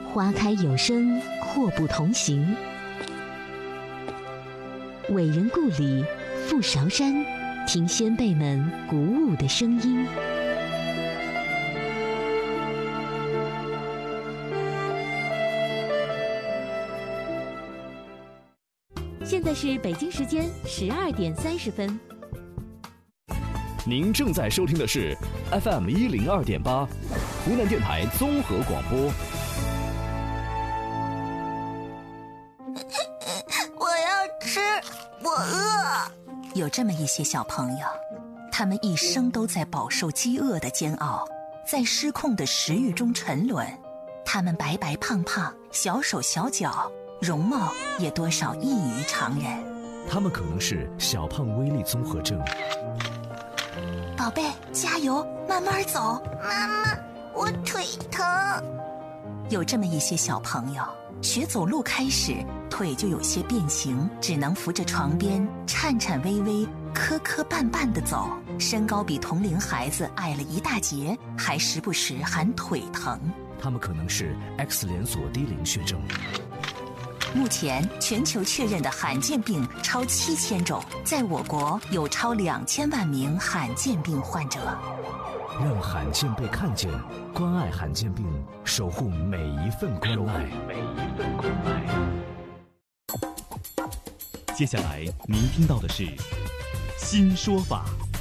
花开有声，阔步同行。伟人故里，赴韶山，听先辈们鼓舞的声音。现在是北京时间12点30分。 您正在收听的是 FM 102.8，湖南电台综合广播。 我要吃，我饿。 有这么一些小朋友，他们一生都在饱受饥饿的煎熬，在失控的食欲中沉沦。他们白白胖胖，小手小脚，容貌也多少异于常人。 他们可能是小胖微粒综合症。 宝贝，加油，慢慢走。 妈妈，我腿疼。 有这么一些小朋友，学走路开始，腿就有些变形，只能扶着床边，颤颤巍巍，磕磕绊绊地走。身高比同龄孩子矮了一大截，还时不时喊腿疼。 他们可能是 X 连锁低磷血症。 目前全球确认的罕见病超7000种，在我国有超2000万名罕见病患者。 让罕见被看见，关爱罕见病，守护每一份关爱。 接下来您听到的是新说法。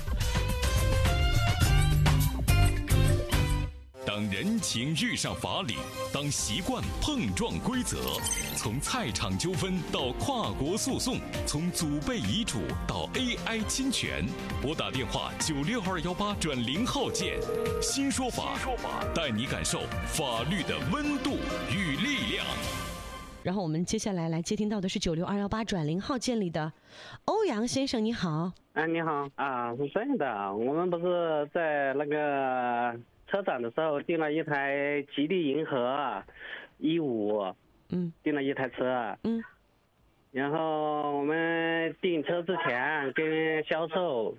当人情遇上法理，当习惯碰撞规则，从菜场纠纷到跨国诉讼，从祖辈遗嘱到 AI 侵权，拨打电话96218+0键，新说法带你感受法律的温度与力量。 然后我们接下来来接听到的是96218+0键里的欧阳先生，你好。 你好啊，是这样的，我们不是在那个车展的时候订了一台吉利银河15，订了一台车，然后我们订车之前跟销售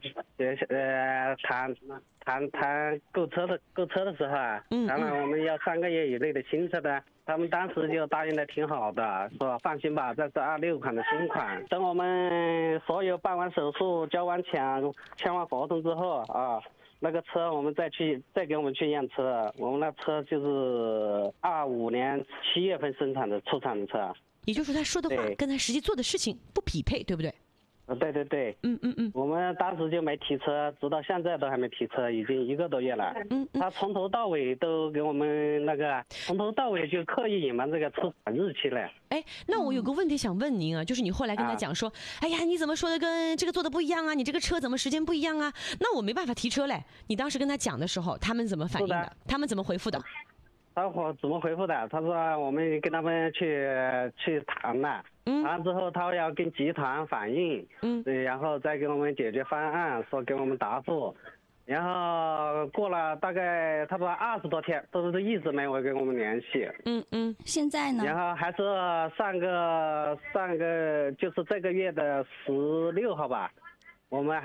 谈购车的时候啊，当然我们要3个月以内的新车的，他们当时就答应的挺好的，说放心吧，这是26款的新款。等我们所有办完手续、交完钱、签完合同之后啊，那个车我们再给我们去验车，我们那车就是25年7月份生产的出厂的车。 也就是说他说的话跟他实际做的事情不匹配，对不对？ 对，我们当时就没提车，直到现在都还没提车，已经1个多月了。他从头到尾都给我们从头到尾就刻意隐瞒这个出厂日期了。 那我有个问题想问您啊，就是你后来跟他讲说，哎呀，你怎么说的跟这个做的不一样啊？你这个车怎么时间不一样啊？那我没办法提车嘞。你当时跟他讲的时候，他们怎么反应的？他们怎么回复的？ 他怎么回复的？他说我们跟他们去谈了，谈了之后他要跟集团反映，然后再给我们解决方案，说给我们答复，然后过了大概差不多20多天，都是一直没有跟我们联系。 现在呢？ 然后还是上个就是这个月的16号吧，我们